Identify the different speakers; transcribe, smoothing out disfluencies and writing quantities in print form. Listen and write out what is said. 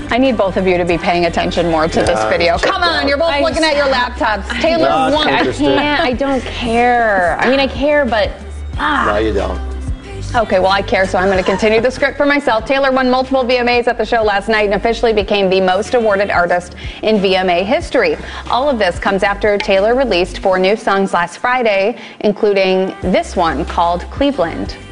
Speaker 1: I need both of you to be paying attention more to this video. Come on, you're both looking at your laptops. Taylor won.
Speaker 2: I can't. I don't care. I mean, I care, but...
Speaker 3: No, you don't.
Speaker 1: Okay, well, I care, so I'm going to continue the script for myself. Taylor won multiple VMAs at the show last night and officially became the most awarded artist in VMA history. All of this comes after Taylor released 4 new songs last Friday, including this one called Cleveland.